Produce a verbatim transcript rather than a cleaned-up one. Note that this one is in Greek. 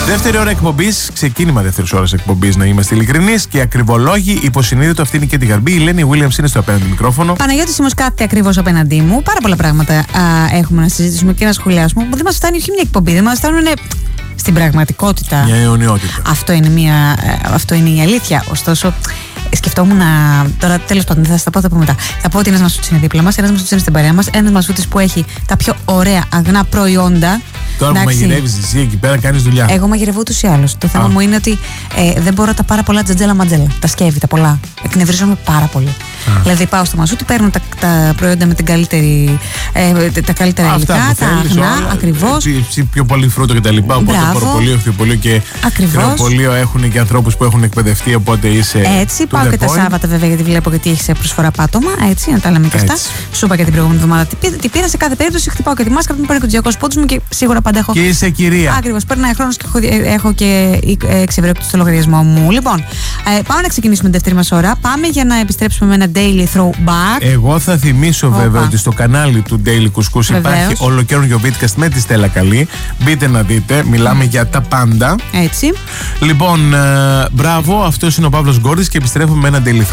Δεύτερη ώρα εκπομπής, ξεκίνημα δεύτερη ώρα εκπομπής, να είμαστε ειλικρινείς και ακριβολόγοι. Υποσυνείδητο, αυτή είναι και τη Γαρμπή. Η Ελένη Williams είναι στο απέναντι μικρόφωνο. Παναγιώτη Σίμος κάθεται ακριβώς απέναντί μου. Πάρα πολλά πράγματα α, έχουμε να συζητήσουμε και να σχολιάσουμε. Που δεν μας φτάνει όχι μια εκπομπή, δεν μας φτάνουν στην πραγματικότητα. Μια αιωνιότητα. Αυτό είναι, μια, αυτό είναι η αλήθεια. Ωστόσο, σκεφτόμουν να. Τώρα, τέλος πάντων, θα σα τα πω, θα πω μετά. Θα πω ότι ένας μασούτης είναι δίπλα μας, ένας μασούτης είναι στην παρέα μας, ένας μασούτης που έχει τα πιο ωραία αγνά προϊόντα. Τώρα που μαγειρεύεις εσύ εκεί πέρα, κάνεις δουλειά. Εγώ μαγειρεύω ούτως ή άλλως. Το θέμα Α. μου είναι ότι ε, δεν μπορώ τα πάρα πολλά τζατζέλα ματζέλα. Τα σκεύη, τα πολλά. Εκνευρίζομαι πάρα πολύ. Α. Δηλαδή πάω στο μασούτι, παίρνω τα, τα προϊόντα με την καλύτερη, ε, τα καλύτερα Αυτά υλικά, τα αγνά, ακριβώς. Πιο πολύ φρούτο και τα λοιπά. Οπότε προπολείο, χθιοπολείο και κρεοπολείο έχουν και ανθρώπους που έχουν εκπαιδευτεί. Οπότε είσαι. Έτσι, πάω και τα Σάββατα βέβαια, γιατί βλέπω γιατί έχει προσφορά πάτωμα. Έτσι, να τα λέμε και αυτά. Σου είπα και την προηγούμενη εβδομάδα τι πήρα. Σε κάθε περίπτωση χτυπάω και τη μάσκα, μου παίρνω και του διακόσιους πόντους μου και σίγουρα πάντα έχω. Και είσαι κυρία. Ακριβώς, περνάει χρόνος και έχω, έχω και έξι ευρώ στο λογαριασμό μου. Λοιπόν, ε, πάμε να ξεκινήσουμε την δεύτερη μας ώρα. Πάμε για να επιστρέψουμε με ένα daily throwback. Εγώ θα θυμίσω Οπα. βέβαια ότι στο κανάλι του Daily Couscous υπάρχει ολοκαίρινο podcast με τη Στέλλα Καλή. Μπείτε να δείτε, μιλάμε mm. για τα πάντα. Έτσι. Λοιπόν, ε, μπράβο, αυτός είναι ο Παύλος Γκόρδης και επιστρέφουμε με ένα daily